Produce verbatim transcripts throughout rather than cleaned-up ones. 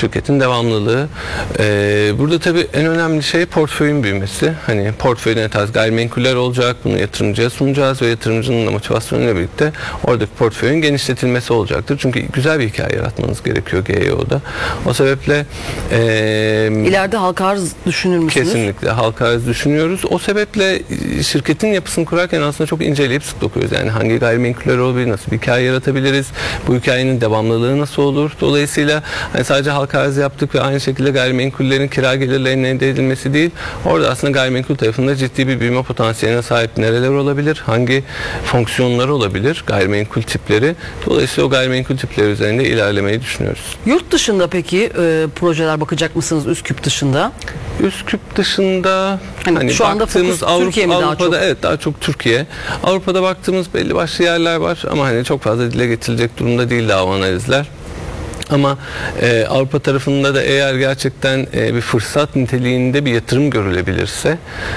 şirketin devamlılığı. Ee, burada tabii en önemli şey portföyün büyümesi. Hani portföyde ne tarz gayrimenkuller olacak, bunu yatırımcıya sunacağız ve yatırımcının da motivasyonuyla birlikte oradaki portföyün genişletilmesi olacaktır. Çünkü güzel bir hikaye yaratmanız gerekiyor G E O'da. O sebeple e, ileride halka arz düşünür müsünüz? Kesinlikle halka arz düşünüyoruz. O sebeple şirketin yapısını kurarken aslında çok inceleyip sık dokuyoruz. Yani hangi gayrimenkuller olabilir, nasıl bir hikaye yaratabiliriz, bu hikayenin devamlılığı nasıl olur? Dolayısıyla hani sadece halka arz yaptık ve aynı şekilde gayrimenkullerin kira gelirlerinin elde edilmesi değil, orada aslında gayrimenkul tarafında ciddi bir büyüme potansiyeline sahip nereler olabilir, hangi fonksiyonları olabilir, gayrimenkul tipleri. Dolayısıyla o gayrimenkul tipleri üzerinde ilerlemeyi düşünüyoruz. Yurt dışında peki e, projeler bakacak mısınız Üsküp dışında? Üsküp dışında hani, hani şu anda fokus Avrupa, Türkiye mi daha Avrupa'da çok? Evet, daha çok Türkiye. Avrupa'da baktığımız belli başlı yerler var ama hani çok fazla dile getirilecek durumda değil daha o analizler. Ama e, Avrupa tarafında da eğer gerçekten e, bir fırsat niteliğinde bir yatırım görülebilirse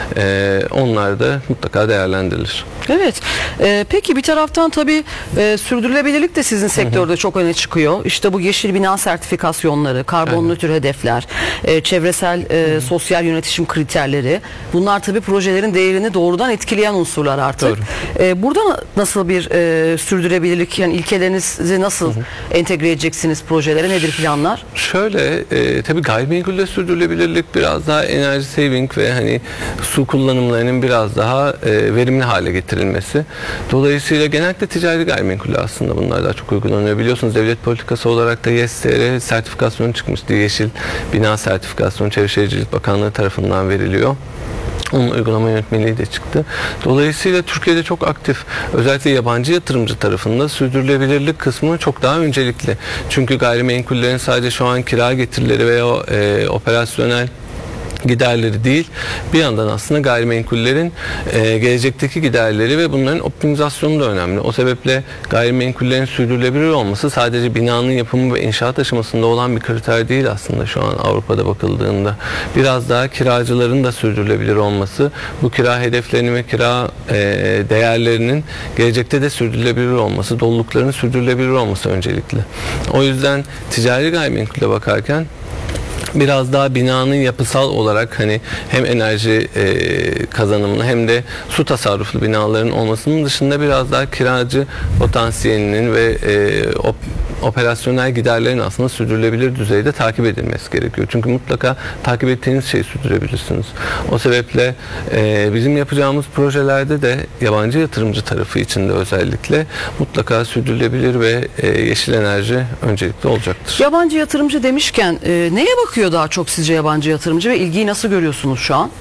e, onlar da mutlaka değerlendirilir. Evet. E, peki bir taraftan tabii e, sürdürülebilirlik de sizin sektörde hı hı. çok öne çıkıyor. İşte bu yeşil bina sertifikasyonları, karbon nötr hedefler, e, çevresel, e, hı hı. sosyal yönetişim kriterleri. Bunlar tabii projelerin değerini doğrudan etkileyen unsurlar artık. Doğru. E, burada nasıl bir e, sürdürülebilirlik, yani ilkelerinizi nasıl hı hı. entegre edeceksiniz projelere, nedir planlar? Şöyle, e, tabii gayrimenkulde sürdürülebilirlik biraz daha enerji saving ve hani su kullanımlarının biraz daha e, verimli hale getirilmesi. Dolayısıyla genellikle ticari gayrimenkulle aslında bunlar daha çok uygulanıyor. Biliyorsunuz devlet politikası olarak da Y S R sertifikasyonu çıkmıştı. Yeşil bina sertifikasyonu Çevre Şehircilik Bakanlığı tarafından veriliyor. Onun uygulama yönetmeliği de çıktı. Dolayısıyla Türkiye'de çok aktif. Özellikle yabancı yatırımcı tarafında sürdürülebilirlik kısmı çok daha öncelikli. Çünkü gayrimenkullerin sadece şu an kira getirileri veya e, operasyonel giderleri değil, bir yandan aslında gayrimenkullerin e, gelecekteki giderleri ve bunların optimizasyonu da önemli. O sebeple gayrimenkullerin sürdürülebilir olması sadece binanın yapımı ve inşaat aşamasında olan bir kriter değil aslında şu an Avrupa'da bakıldığında. Biraz daha kiracıların da sürdürülebilir olması, bu kira hedeflerinin ve kira e, değerlerinin gelecekte de sürdürülebilir olması, doluluklarının sürdürülebilir olması öncelikli. O yüzden ticari gayrimenkule bakarken biraz daha binanın yapısal olarak hani hem enerji e, kazanımını hem de su tasarruflu binaların olmasının dışında biraz daha kiracı potansiyelinin ve e, op, operasyonel giderlerin aslında sürdürülebilir düzeyde takip edilmesi gerekiyor. Çünkü mutlaka takip ettiğiniz şeyi sürdürebilirsiniz. O sebeple e, bizim yapacağımız projelerde de yabancı yatırımcı tarafı içinde özellikle mutlaka sürdürülebilir ve e, yeşil enerji öncelikli olacaktır. Yabancı yatırımcı demişken e, neye bakıyor daha çok sizce yabancı yatırımcı ve ilgiyi nasıl görüyorsunuz şu an?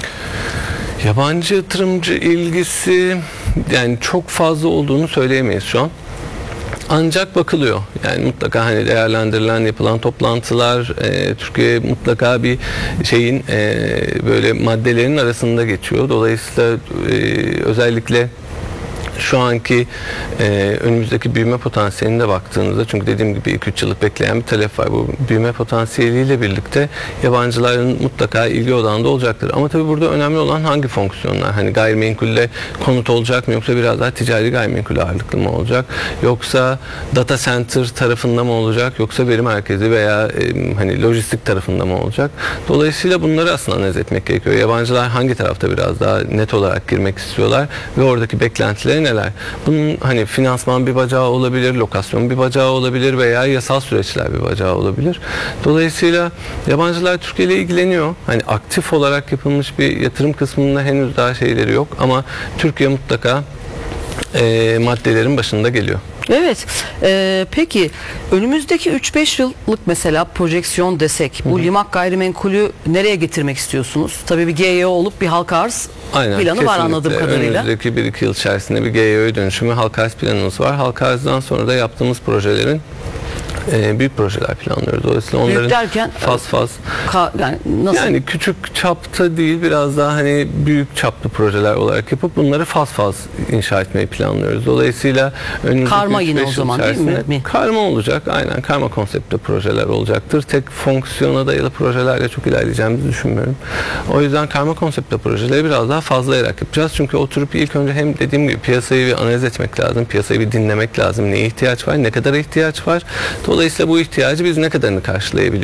Yabancı yatırımcı ilgisi yani çok fazla olduğunu söyleyemeyiz şu an. Ancak bakılıyor. Yani mutlaka hani değerlendirilen yapılan toplantılar e, Türkiye mutlaka bir şeyin e, böyle maddelerin arasında geçiyor. Dolayısıyla e, özellikle şu anki e, önümüzdeki büyüme potansiyeline baktığınızda, çünkü dediğim gibi iki üç yıllık bekleyen bir talep var. Bu büyüme potansiyeliyle birlikte yabancıların mutlaka ilgi odağında olacaktır. Ama tabii burada önemli olan hangi fonksiyonlar? Hani gayrimenkulle konut olacak mı, yoksa biraz daha ticari gayrimenkul ağırlıklı mı olacak? Yoksa data center tarafında mı olacak? Yoksa veri merkezi veya e, hani lojistik tarafında mı olacak? Dolayısıyla bunları aslında analiz etmek gerekiyor. Yabancılar hangi tarafta biraz daha net olarak girmek istiyorlar ve oradaki beklentileri neler? Bunun hani finansman bir bacağı olabilir, lokasyon bir bacağı olabilir veya yasal süreçler bir bacağı olabilir. Dolayısıyla yabancılar Türkiye ile ilgileniyor. Hani aktif olarak yapılmış bir yatırım kısmında henüz daha şeyleri yok ama Türkiye mutlaka e, maddelerin başında geliyor. Evet. Ee, peki önümüzdeki üç beş yıllık mesela projeksiyon desek, bu Hı-hı. Limak gayrimenkulü nereye getirmek istiyorsunuz? Tabii bir G E O olup bir halka arz Aynen, planı kesinlikle var anladığım kadarıyla. Önümüzdeki bir iki yıl içerisinde bir G E O dönüşümü halka arz planımız var. Halka arzdan sonra da yaptığımız projelerin e, büyük projeler planlıyoruz. Dolayısıyla onların büyük derken, faz faz ka, yani, nasıl? yani küçük çapta değil, biraz daha hani büyük çaplı projeler olarak yapıp bunları faz faz inşa etmeyi planlıyoruz. Dolayısıyla karma yine o zaman değil mi? Karma olacak. Aynen, karma konseptli projeler olacaktır. Tek fonksiyona dayalı projelerle çok ilerleyeceğimizi düşünmüyorum. O yüzden karma konseptli projeleri biraz daha fazlayarak yapacağız. Çünkü oturup ilk önce hem dediğim gibi piyasayı bir analiz etmek lazım. Piyasayı bir dinlemek lazım. Neye ihtiyaç var? Ne kadar ihtiyaç var? Dolayısıyla bu ihtiyacı biz ne kadarını karşılayabiliyoruz?